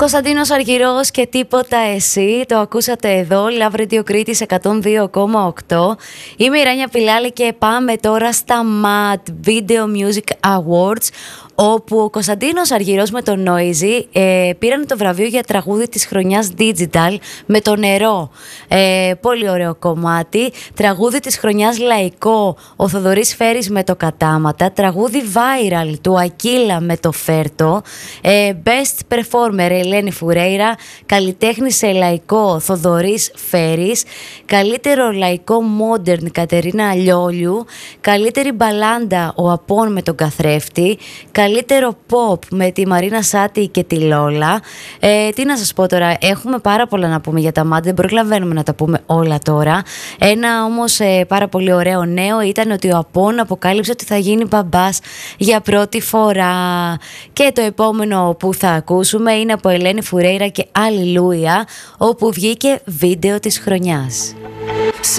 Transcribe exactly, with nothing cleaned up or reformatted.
Κωνσταντίνος Αργυρός και τίποτα εσύ. Το ακούσατε εδώ, Love Radio Κρήτης εκατόν δύο κόμμα οκτώ. Είμαι η Ράνια Πιλάλη και πάμε τώρα στα μάτ Video Music Awards, όπου ο Κωνσταντίνος Αργυρός με το Noisy ε, πήραν το βραβείο για τραγούδι της χρονιάς Digital με το νερό. Ε, πολύ ωραίο κομμάτι. Τραγούδι της χρονιάς λαϊκό, ο Θοδωρής Φέρης με το Κατάματα. Τραγούδι viral του Ακύλα με το Φέρτο. Ε, best Performer Ελένη Φουρέιρα. Καλλιτέχνη σε λαϊκό Θοδωρής Φέρης. Καλύτερο λαϊκό Modern Κατερίνα Αλιόλιου. Καλύτερη μπαλάντα ο Απών με τον Καθρέφτη. Καλύτερο pop με τη Μαρίνα Σάτι και τη Λόλα. Ε, τι να σας πω τώρα, έχουμε πάρα πολλά να πούμε για τα μάτ, δεν προλαβαίνουμε να τα πούμε όλα τώρα. Ένα όμως ε, πάρα πολύ ωραίο νέο ήταν ότι ο Απών αποκάλυψε ότι θα γίνει μπαμπάς για πρώτη φορά. Και το επόμενο που θα ακούσουμε είναι από Ελένη Φουρέιρα και Αλληλούια, όπου βγήκε βίντεο της χρονιάς.